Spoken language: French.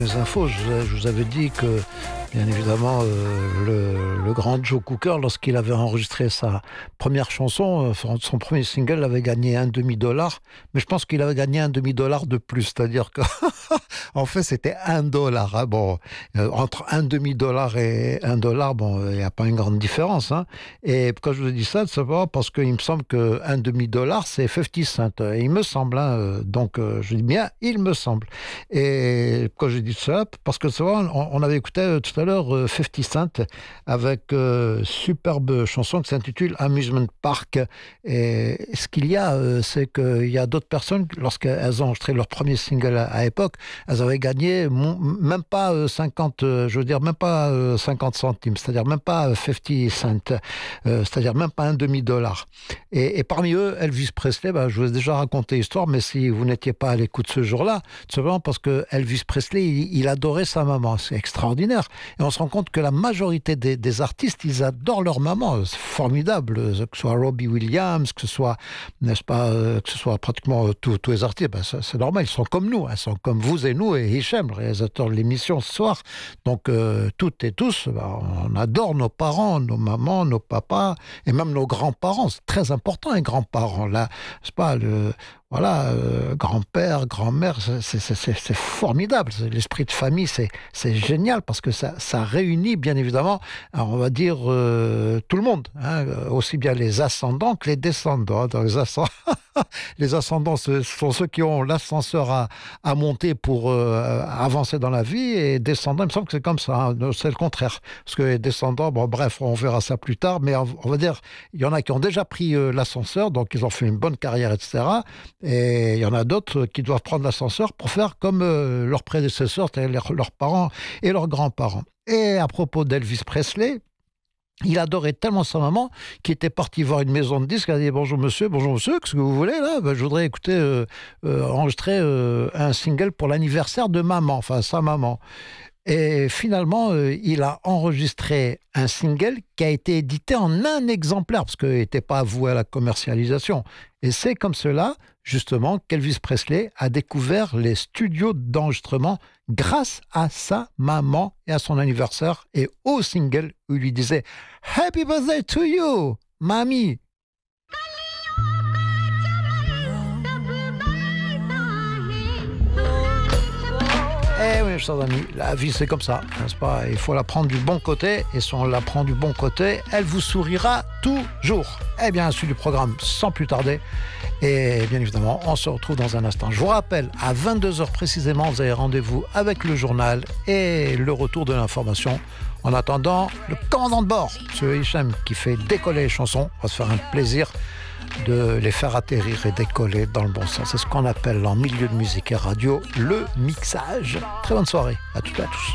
Les infos, je vous avais dit que, bien évidemment, le grand Joe Cooker, lorsqu'il avait enregistré sa première chanson, son premier single, avait gagné un demi-dollar, mais je pense qu'il avait gagné un demi-dollar de plus, c'est-à-dire que, en fait, c'était $1. Hein. Bon, entre un demi-dollar et $1, bon, il n'y a pas une grande différence. Hein. Et quand je vous dis ça, c'est pas parce qu'il me semble qu'un demi-dollar, c'est 50 cents. Il me semble, hein, donc je dis bien, il me semble. Et quand je dis ça, parce que c'est vrai, on avait écouté tout à l'heure 50 Cent avec superbe chanson qui s'intitule Amusement Park. Et ce qu'il y a, c'est qu'il y a d'autres personnes, lorsqu'elles ont enregistré leur premier single à l'époque, elles avaient gagné même pas 50, je veux dire même pas 50 centimes, c'est-à-dire même pas 50 cents, c'est-à-dire même pas un demi-dollar. Et parmi eux, Elvis Presley, je vous ai déjà raconté l'histoire, mais si vous n'étiez pas à l'écoute ce jour-là, c'est simplement parce que Elvis Presley, il adorait sa maman. C'est extraordinaire. Et on se rend compte que la majorité des artistes, ils adorent leur maman. C'est formidable. Que ce soit Robbie Williams, que ce soit, n'est-ce pas, que ce soit pratiquement tous les artistes, c'est normal. Ils sont comme nous. Ils sont comme vous et nous et Hichem, le réalisateur de l'émission ce soir. Donc, toutes et tous, on adore nos parents, nos mamans, nos papas et même nos grands-parents. C'est très important, les grands-parents. Là, c'est pas voilà, grand-père, grand-mère, c'est formidable. L'esprit de famille, c'est génial parce que ça réunit, bien évidemment, on va dire, tout le monde, hein, aussi bien les ascendants que les descendants. Donc, les ascendants, ce sont ceux qui ont l'ascenseur à monter pour avancer dans la vie, et descendants, il me semble que c'est comme ça, hein, c'est le contraire. Parce que les descendants, bon, bref, on verra ça plus tard, mais on va dire, il y en a qui ont déjà pris l'ascenseur, donc ils ont fait une bonne carrière, etc. Et il y en a d'autres qui doivent prendre l'ascenseur pour faire comme leurs prédécesseurs, c'est-à-dire leurs parents et leurs grands-parents. Et à propos d'Elvis Presley, il adorait tellement sa maman qu'il était parti voir une maison de disques. Il a dit bonjour monsieur, qu'est-ce que vous voulez là? Je voudrais écouter, enregistrer un single pour l'anniversaire de maman, enfin sa maman. Et finalement, il a enregistré un single qui a été édité en un exemplaire, parce qu'il n'était pas voué à la commercialisation. Et c'est comme cela, justement, qu'Elvis Presley a découvert les studios d'enregistrement grâce à sa maman et à son anniversaire, et au single où il lui disait « Happy birthday to you, mamie !» Eh oui, chers amis, la vie c'est comme ça, n'est-ce pas? Il faut la prendre du bon côté, et si on la prend du bon côté, elle vous sourira toujours. Eh bien, suite du programme sans plus tarder, et bien évidemment, on se retrouve dans un instant. Je vous rappelle, à 22h précisément, vous avez rendez-vous avec le journal et le retour de l'information. En attendant, le commandant de bord, M. Hichem, qui fait décoller les chansons, va se faire un plaisir de les faire atterrir et décoller dans le bon sens. C'est ce qu'on appelle en milieu de musique et radio le mixage. Très bonne soirée à toutes et à tous.